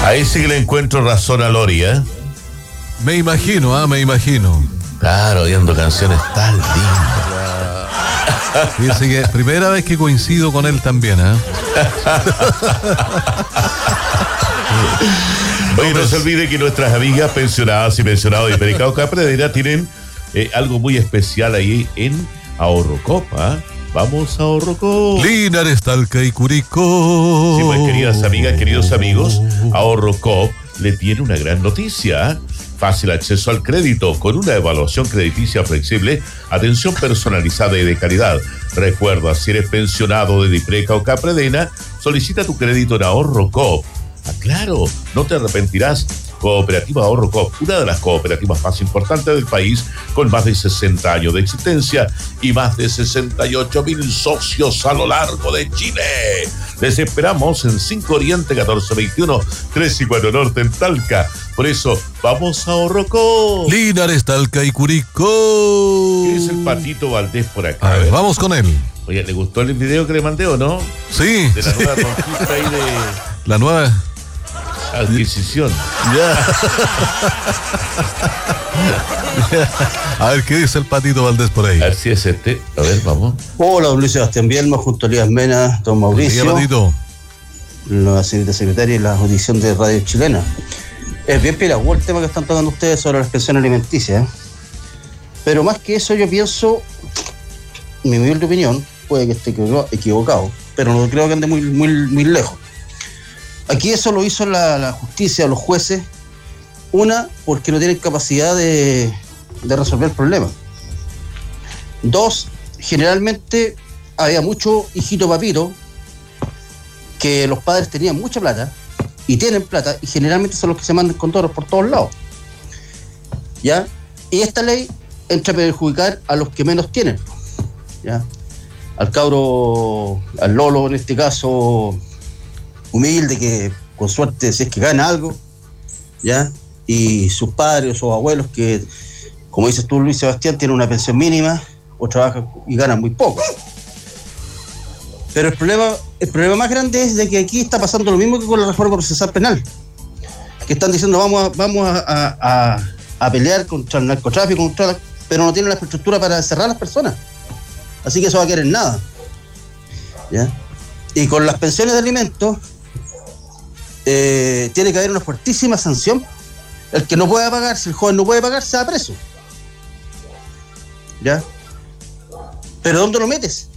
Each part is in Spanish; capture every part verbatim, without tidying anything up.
Ahí sí que le encuentro razón a Lori, ¿eh? Me imagino, ah, me imagino. Claro, oyendo canciones tan lindas. Fíjese que primera vez que coincido con él también, ¿eh? Oye, no se olvide que nuestras amigas pensionadas y pensionados de Pericao Capredena tienen eh, algo muy especial ahí en Ahorro Copa. Vamos a Ahorro Copa. Linares, Talca y Curicó. Sí, pues, queridas amigas, queridos amigos, Ahorro Copa le tiene una gran noticia. Fácil acceso al crédito con una evaluación crediticia flexible, atención personalizada y de calidad. Recuerda, si eres pensionado de Dipreca o Capredena, solicita tu crédito en Ahorro Coop. Ah, claro, no te arrepentirás. Cooperativa Ahorro Coop, una de las cooperativas más importantes del país, con más de sesenta años de existencia y más de sesenta y ocho mil socios a lo largo de Chile. Les esperamos en cinco Oriente, catorce veintiuno, tres y cuatro Norte en Talca. Por eso, vamos a Ahorro Coop. Linares, Talca y Curicó. ¿Qué es el Patito Valdés por acá? A ver, vamos con él. Oye, ¿le gustó el video que le mandé o no? Sí. De la nueva conquista ahí de... La nueva... adquisición. Ya. A ver, ¿qué dice el Patito Valdés por ahí? A ver si es este. A ver, vamos. Hola, don Luis Sebastián Bielma, junto a Elías Mena, don Mauricio, ¿Qué, Patito? la señorita secretaria y la audición de Radio Chilena. Es bien piragüe el tema que están tocando ustedes sobre las pensiones alimenticias, ¿eh? Pero más que eso, yo pienso, mi humilde opinión, puede que esté equivocado, pero no creo que ande muy, muy, muy lejos. Aquí eso lo hizo la, la justicia, los jueces, una, porque no tienen capacidad de, de resolver el problema. Dos, generalmente había mucho hijito papito que los padres tenían mucha plata y tienen plata y generalmente son los que se mandan con toros por todos lados. ¿Ya? Y esta ley entra a perjudicar a los que menos tienen. ¿Ya? Al cabro, al lolo en este caso, humilde, que con suerte si es que gana algo, ¿ya? Y sus padres o sus abuelos que, como dices tú, Luis Sebastián, tienen una pensión mínima o trabajan y ganan muy poco. Pero el problema, el problema más grande es de que aquí está pasando lo mismo que con la reforma procesal penal, que están diciendo vamos a, vamos a, a, a pelear contra el narcotráfico, contra la, pero no tienen la infraestructura para encerrar a las personas, así que eso va a quedar en nada, ¿ya? Y con las pensiones de alimentos eh, tiene que haber una fuertísima sanción. El que no pueda pagar, si el joven no puede pagar, se va preso, ¿ya? Pero ¿dónde lo metes?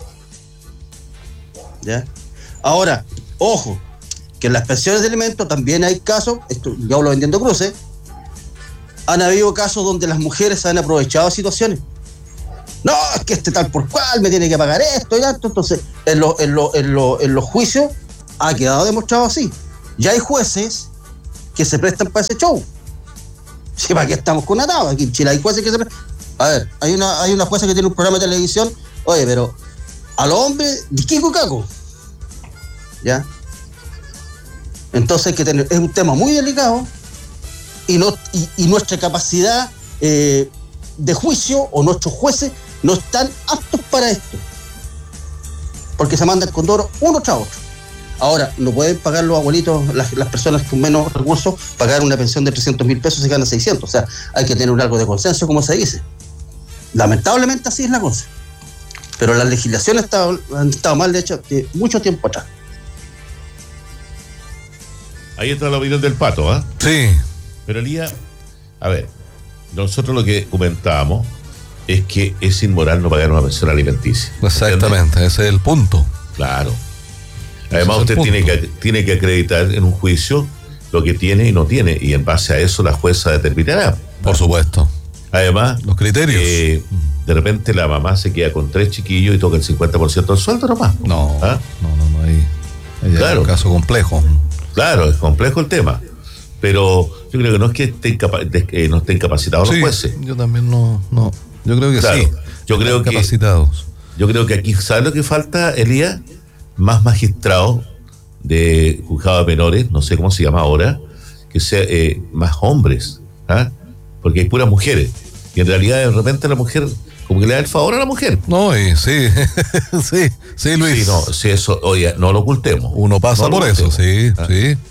¿Ya? Ahora, ojo, que en las pensiones de alimentos también hay casos, esto yo hablo vendiendo cruces, han habido casos donde las mujeres se han aprovechado de situaciones. No, es que este tal por cual me tiene que pagar esto y esto. Entonces, en, lo, en, lo, en, lo, en los juicios ha quedado demostrado así. Ya hay jueces que se prestan para ese show. Sí, ¿para qué estamos con atados? Aquí en Chile hay jueces que se prestan. A ver, hay una, hay una jueza que tiene un programa de televisión. Oye, pero a los hombres, disquico caco. ¿Ya? Entonces hay que tener, es un tema muy delicado y, no, y, y nuestra capacidad eh, de juicio o nuestros jueces no están aptos para esto. Porque se mandan con doro uno tras otro. Ahora, no pueden pagar los abuelitos, las, las personas con menos recursos, pagar una pensión de trescientos mil pesos y se ganan seiscientos. O sea, hay que tener un algo de consenso, como se dice. Lamentablemente así es la cosa. Pero las legislaciones estado, han estado mal de hecho de mucho tiempo atrás. Ahí está la opinión del Pato, ¿ah? ¿eh? Sí. Pero Elías, a ver, nosotros lo que comentábamos es que es inmoral no pagar una pensión alimenticia. Exactamente, ¿entiendes? Ese es el punto. Claro. Además, usted tiene que, tiene que acreditar en un juicio lo que tiene y no tiene, y en base a eso la jueza determinará. Por supuesto. Además, los criterios. Eh, de repente la mamá se queda con tres chiquillos y toca el cincuenta por ciento del sueldo nomás. No, ¿ah? no, no, no, ahí, ahí claro. Es un caso complejo. Claro, es complejo el tema. Pero yo creo que no es que estén, capa- de, eh, no estén capacitados sí, los jueces. Yo también no, no. Yo creo que claro, sí. Yo creo que capacitados. Yo creo que aquí, ¿sabes lo que falta, Elías? Más magistrados de juzgados de menores, no sé cómo se llama ahora, que sea eh, más hombres, ¿ah? Porque hay puras mujeres. Y en realidad, de repente, la mujer, como que le da el favor a la mujer. No, y sí, sí, sí, Luis. Sí, no, sí, eso, oye, no lo ocultemos. Uno pasa no por eso, sí, ¿ah? sí.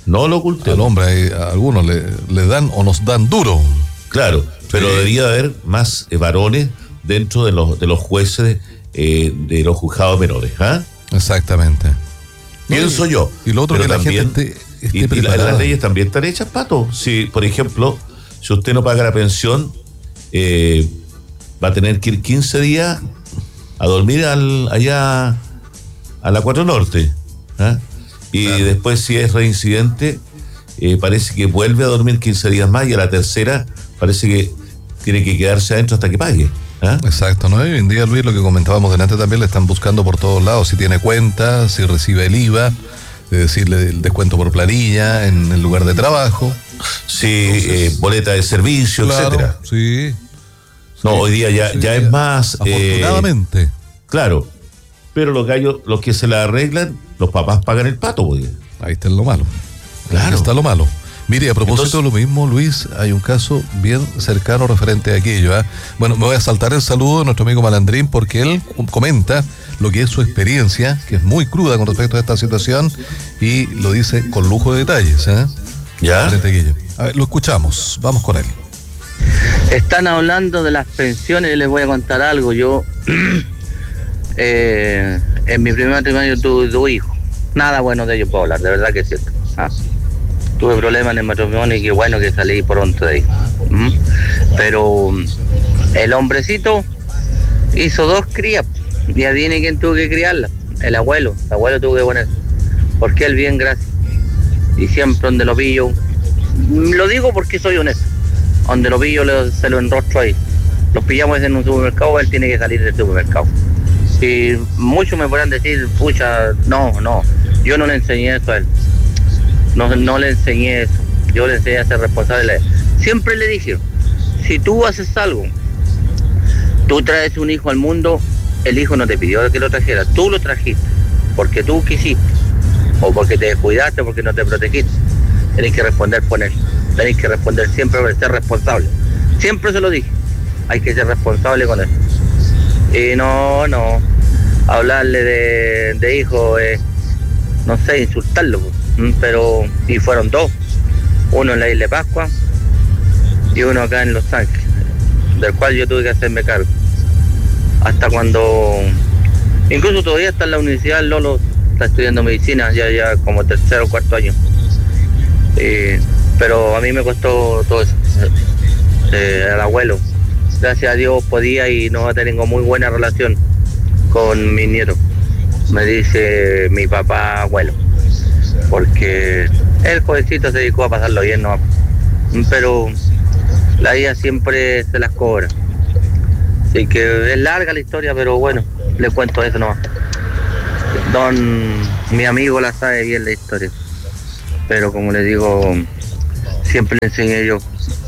No lo ocultemos. Al hombre, hay- a algunos le, le dan o nos dan duro. Claro, pero Sí. debería haber más eh, varones dentro de los de los jueces eh, de los juzgados menores, ¿ah? Exactamente. Pienso y, yo. Y lo otro pero que la también- gente esté, esté Y, y la- preparada. las leyes también están hechas, Pato. Si, por ejemplo, si usted no paga la pensión, eh, va a tener que ir quince días a dormir al, allá a la cuatro Norte. ¿ah? Y Claro. después, si es reincidente, eh, parece que vuelve a dormir quince días más y a la tercera parece que tiene que quedarse adentro hasta que pague. ¿ah? Exacto, ¿no? Y hoy en día, Luis, lo que comentábamos delante también, le están buscando por todos lados si tiene cuenta, si recibe el I V A, es decir, el descuento por planilla en el lugar de trabajo. Sí, eh, boleta de servicio, Claro, etcétera. sí. No, Sí, hoy día ya, sí, ya sí. es más. eh, Afortunadamente. Claro, pero los gallos, los que se la arreglan, los papás pagan el pato, porque Ahí está lo malo. Claro. Ahí está lo malo. Mire, a propósito Entonces- de lo mismo, Luis, hay un caso bien cercano referente a aquello. ¿ah? Bueno, me voy a saltar el saludo de nuestro amigo Malandrín porque él comenta lo que es su experiencia, que es muy cruda con respecto a esta situación y lo dice con lujo de detalles. ¿eh? ¿ya? Referente a aquello. A ver, lo escuchamos, vamos con él. Están hablando de las pensiones y les voy a contar algo. Yo, eh, en mi primer matrimonio tuve dos hijos. Nada bueno de ellos puedo hablar, de verdad que es cierto. Ah, tuve problemas en el matrimonio y qué bueno que salí pronto de ahí. ¿Mm? Pero el hombrecito hizo dos crías y adivine quién tuvo que criarla. El abuelo, el abuelo tuvo que poner. Porque él bien, gracias. Y siempre donde lo pillo, lo digo porque soy honesto. Donde lo pillo le- se lo enrostro ahí. Los pillamos en un supermercado, él tiene que salir del supermercado. Y muchos me podrán decir, pucha, no, no, yo no le enseñé eso a él. No, no le enseñé eso. Yo le enseñé a ser responsable. Siempre le dije, si tú haces algo, tú traes un hijo al mundo, el hijo no te pidió que lo trajera, tú lo trajiste, porque tú quisiste, o porque te descuidaste, porque no te protegiste. Tenés que responder por él. Tenéis que responder siempre por ser responsable. Siempre se lo dije. Hay que ser responsable con él. Y no, no. Hablarle de, de hijo, eh, no sé, insultarlo. pues. Pero, y fueron dos. Uno en la isla de Pascua y uno acá en Los Ángeles, del cual yo tuve que hacerme cargo. Hasta cuando, incluso todavía está en la universidad, Lolo está estudiando medicina, ya, ya como tercero o cuarto año. Eh, pero a mí me costó todo eso, eh, al abuelo. Gracias a Dios podía y no tengo muy buena relación con mi nieto. Me dice mi papá abuelo, porque el jovencito se dedicó a pasarlo bien, ¿no? Pero la vida siempre se las cobra. Así que es larga la historia, pero bueno, le cuento eso nomás. Don, mi amigo la sabe bien la historia. Pero como le digo, siempre le enseñé yo.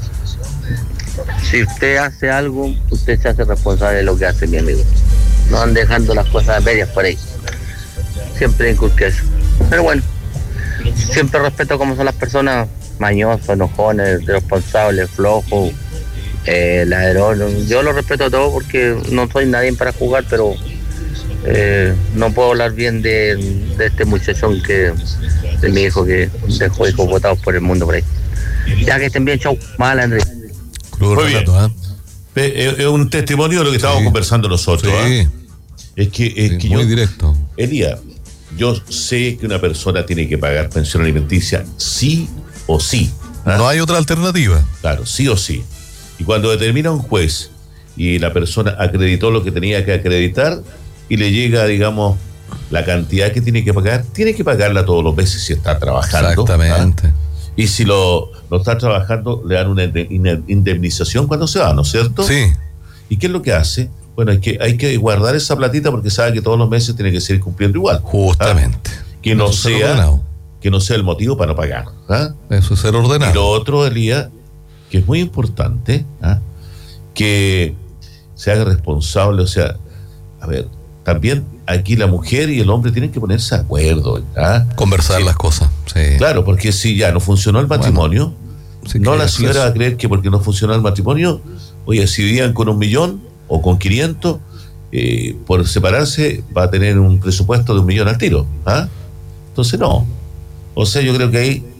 Si usted hace algo, usted se hace responsable de lo que hace, mi amigo. No van dejando las cosas medias por ahí. Siempre inculqué eso. Pero bueno, siempre respeto cómo son las personas, mañosos, enojones, irresponsables, flojos, eh, ladrones. Yo lo respeto a todos porque no soy nadie para jugar, pero eh, no puedo hablar bien de, de este muchachón que, de mi hijo que dejó hijos botados por el mundo por ahí. Ya que estén bien, chau. Mal, Andrés. Crudo Muy relato, ¿ah? Pe- Es es un testimonio de lo que estábamos Sí. conversando nosotros. ¿ah? Sí, Es que, es sí, que muy yo, directo. Elías, yo sé que una persona tiene que pagar pensión alimenticia sí o sí. ¿ah? No hay otra alternativa. Claro, sí o sí. Y cuando determina un juez y la persona acreditó lo que tenía que acreditar y le llega, digamos, la cantidad que tiene que pagar, tiene que pagarla todos los meses si está trabajando. Exactamente. ¿ah? Y si lo, lo está trabajando, le dan una inde- indemnización cuando se va, ¿no es cierto? Sí, ¿Y qué es lo que hace? Bueno, es que hay que guardar esa platita porque sabe que todos los meses tiene que seguir cumpliendo igual. justamente. ¿ah? Que no Eso es ser sea ordenado. que no sea el motivo para no pagar. ¿ah? Eso es ser Y lo ordenado. otro, Elías, que es muy importante, ¿ah? que se haga responsable, o sea, a ver, también aquí la mujer y el hombre tienen que ponerse de acuerdo. ¿ah? Conversar Sí. las cosas. Sí. Claro, porque si ya no funcionó el matrimonio, Sí, no que la eso señora es- va a creer que porque no funcionó el matrimonio, oye, si vivían con un millón o con quinientos, eh, por separarse va a tener un presupuesto de un millón al tiro. ¿ah? Entonces no. O sea, yo creo que ahí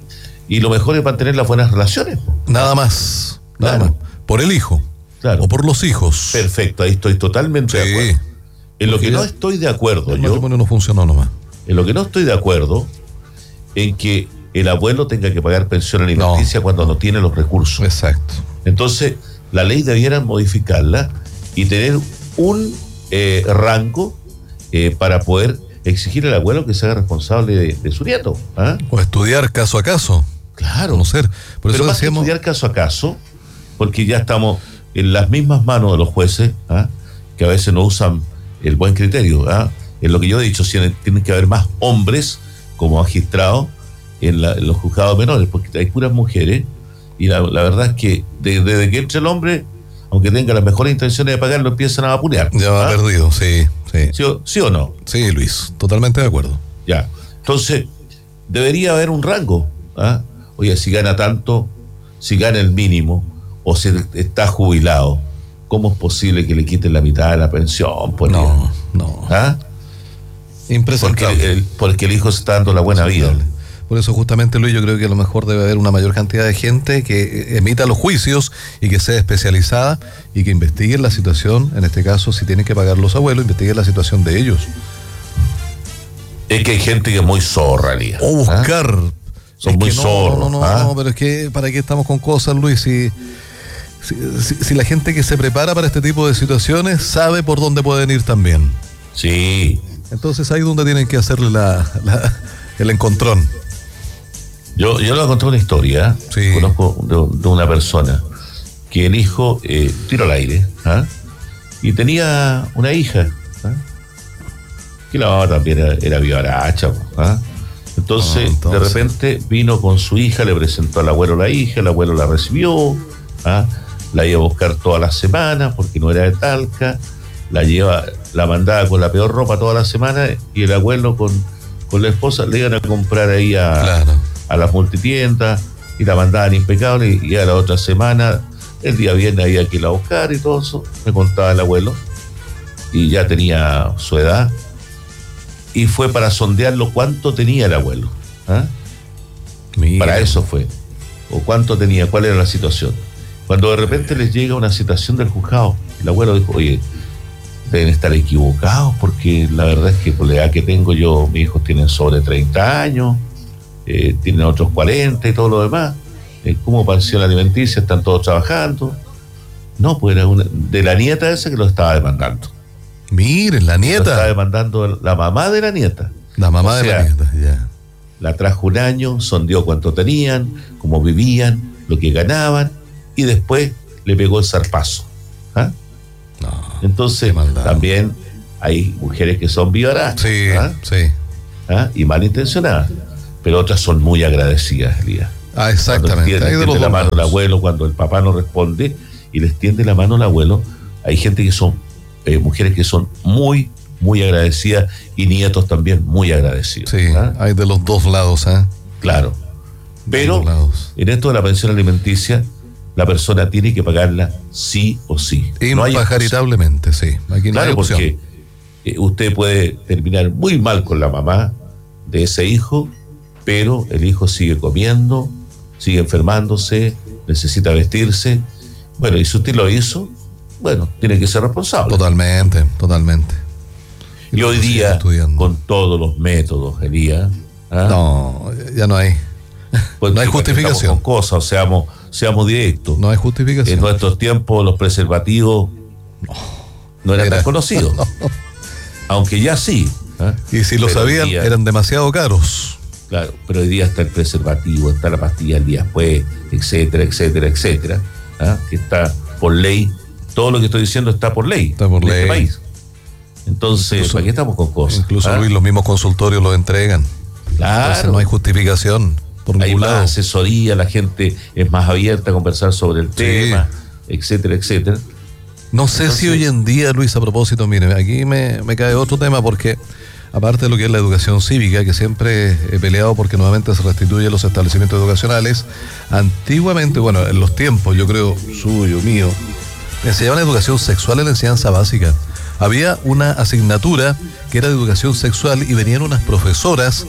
y lo mejor es mantener las buenas relaciones. Nada más, nada Claro. más. Por el hijo. Claro. O por los hijos. Perfecto, ahí estoy totalmente de Sí. acuerdo. En lo Porque que no ya- estoy de acuerdo, El yo, matrimonio no funcionó nomás. en lo que no estoy de acuerdo, en que el abuelo tenga que pagar pensión alimenticia No. cuando no tiene los recursos. Exacto. Entonces, la ley debiera modificarla y tener un eh, rango eh, para poder exigir al abuelo que se haga responsable de, de su nieto. ¿Ah? O estudiar caso a caso. Claro. Conocer. Por Pero eso más que decíamos. estudiar caso a caso, porque ya estamos en las mismas manos de los jueces, ¿ah? que a veces no usan el buen criterio. ¿Ah? En lo que yo he dicho, tiene, tiene que haber más hombres como magistrados en, la- en los juzgados menores, porque hay puras mujeres, y la, la verdad es que de- desde que entre el hombre, aunque tenga las mejores intenciones de pagar, lo empiezan a vapulear. Ya va ¿Ah? perdido, sí, sí. ¿Sí o, sí o no? Sí, Luis, totalmente de acuerdo. Ya. Entonces, debería haber un rango. ¿Ah? Oye, si gana tanto, si gana el mínimo, o si está jubilado, ¿cómo es posible que le quiten la mitad de la pensión? Por No, día? no. ¿Ah? Porque, Impresentable. el, porque el hijo se está dando la buena vida. Por eso justamente, Luis, yo creo que a lo mejor debe haber una mayor cantidad de gente que emita los juicios y que sea especializada y que investigue la situación, en este caso, si tienen que pagar los abuelos, investigue la situación de ellos. Es que hay gente que es muy zorra, Lía. O buscar. ¿Ah? Son Es muy que no, zorros. No, no, ¿Ah? no, pero es que ¿para qué estamos con cosas, Luis? Si, si, si- si la gente que se prepara para este tipo de situaciones sabe por dónde pueden ir también. Sí. Entonces ahí es donde tienen que hacerle la, la- el encontrón. Yo, yo le conté una historia. Sí. Conozco de, de una persona que el hijo eh, tiró al aire. ¿Ah? Y tenía una hija. ¿Ah? Que la mamá también era, era vivaracha. ¿Ah? Entonces, Ah, entonces. de repente vino con su hija, le presentó al abuelo la hija, el abuelo la recibió, ¿ah? La iba a buscar todas las semanas porque no era de Talca, la lleva, la mandaba con la peor ropa toda la semana y el abuelo con, con la esposa le iban a comprar ahí a, Claro. a las multitiendas y la mandaban impecable y a la otra semana, el día viernes había que ir a buscar y todo eso, me contaba el abuelo, y ya tenía su edad. Y fue para sondearlo cuánto tenía el abuelo. ¿Ah? Mira. Para eso fue. O cuánto tenía, cuál era la situación. Cuando de repente les llega una citación del juzgado, el abuelo dijo, oye, deben estar equivocados porque la verdad es que por la edad que tengo yo, mis hijos tienen sobre treinta años, eh, tienen otros cuarenta y todo lo demás. Eh, ¿Cómo pensión alimenticia? Están todos trabajando. No, pues era una, de la nieta esa que lo estaba demandando. Miren, la Lo estaba nieta. demandando la mamá de la nieta. La mamá O de sea, la nieta, ya. La trajo un año, sondeó cuánto tenían, cómo vivían, lo que ganaban, y después le pegó el zarpazo. ¿Ah? No. Entonces, Qué maldad. también hay mujeres que son vivarachas, Sí, ¿ah? sí. ¿Ah? Y malintencionadas, pero otras son muy agradecidas, Elías. Ah, exactamente. Cuando Ahí le de tiende los la dos mano al lados. abuelo, cuando el papá no responde y les tiende la mano al abuelo, hay gente que son, eh, mujeres que son muy, muy agradecidas y nietos también muy agradecidos. Sí, ¿Ah? hay de los dos lados, ¿eh? Claro. De Pero los lados. en esto de la pensión alimenticia, la persona tiene que pagarla sí o sí. No hay excusa. Impajaritablemente, sí. Aquí no hay Claro, opción. porque eh, usted puede terminar muy mal con la mamá de ese hijo, pero el hijo sigue comiendo, sigue enfermándose, necesita vestirse. Bueno, y si usted lo hizo, bueno, tiene que ser responsable. Totalmente, totalmente. Y hoy sigue día, estudiando. con todos los métodos, Elías, ¿ah? No, ya no hay. Pues, no hay ¿para qué estamos justificación. con cosas, o seamos, seamos directos. No hay En justificación. nuestros tiempos los preservativos no eran Era- tan conocidos, aunque ya sí. ¿ah? Y si lo Pero hoy sabían, día- eran demasiado caros. Claro, pero hoy día está el preservativo, está la pastilla el día después, etcétera, etcétera, etcétera, ¿ah? Que está por ley. Todo lo que estoy diciendo está por ley Está por en ley. este país. Entonces, Incluso- ¿para qué estamos con cosas? Incluso, ¿Ah? Luis, los mismos consultorios lo entregan. Entonces Claro, no hay justificación por hay ningún más lado. asesoría, la gente es más abierta a conversar sobre el tema, etcétera, etcétera. No sé si Entonces- hoy en día, Luis, a propósito, mire, aquí me, me cae otro tema porque, aparte de lo que es la educación cívica, que siempre he peleado porque nuevamente se restituyen los establecimientos educacionales, antiguamente, bueno, en los tiempos, yo creo, suyo, mío, enseñaban educación sexual en la enseñanza básica. Había una asignatura que era de educación sexual y venían unas profesoras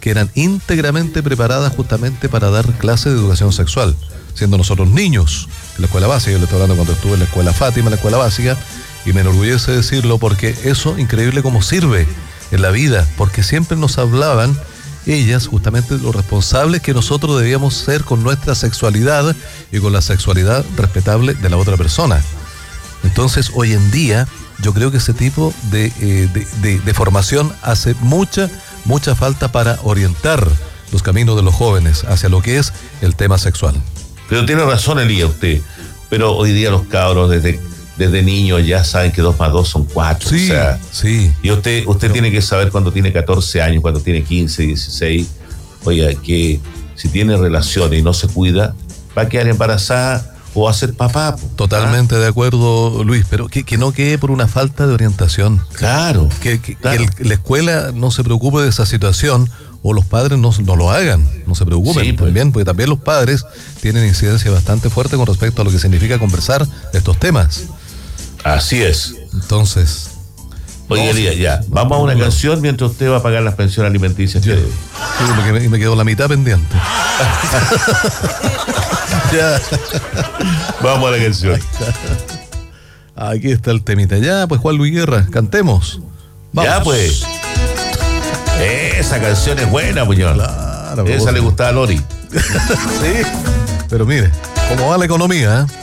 que eran íntegramente preparadas justamente para dar clases de educación sexual, siendo nosotros niños en la escuela básica. Yo le estoy hablando cuando estuve en la escuela Fátima, en la escuela básica, y me enorgullece decirlo porque eso, increíble cómo sirve en la vida, porque siempre nos hablaban ellas justamente lo responsables que nosotros debíamos ser con nuestra sexualidad y con la sexualidad respetable de la otra persona. Entonces, hoy en día, yo creo que ese tipo de, eh, de, de, de formación hace mucha, mucha falta para orientar los caminos de los jóvenes hacia lo que es el tema sexual. Pero tiene razón, Elías, usted. Pero hoy día los cabros desde, desde niños ya saben que dos más dos son cuatro. Sí, o sea, sí. Y usted, usted Pero, tiene que saber cuando tiene catorce años, cuando tiene quince, dieciséis, oiga, que si tiene relaciones y no se cuida, va a quedar embarazada o a ser papá. Totalmente ¿ah? de acuerdo, Luis, pero que, que no quede por una falta de orientación. Claro. Que, que, claro. que el, la escuela no se preocupe de esa situación, o los padres no, no lo hagan, no se preocupen sí, pues. también, porque también los padres tienen incidencia bastante fuerte con respecto a lo que significa conversar de estos temas. Así es. Entonces... Oye, Elías, ya, vamos a una canción mientras usted va a pagar las pensiones alimenticias. Ya. Sí, porque me, me quedó la mitad pendiente. Ya. Vamos a la canción. Aquí está el temita. Ya, pues Juan Luis Guerra, cantemos. Vamos. Ya, pues. Esa canción es buena, puñón. Claro. Esa vos, le gustaba a Lori. Sí. Pero mire, ¿cómo va la economía? ¿eh?